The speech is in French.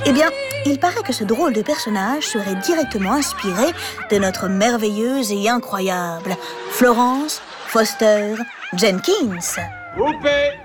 Eh bien, il paraît que ce drôle de personnage serait directement inspiré de notre merveilleuse et incroyable Florence Foster Jenkins. Coupé!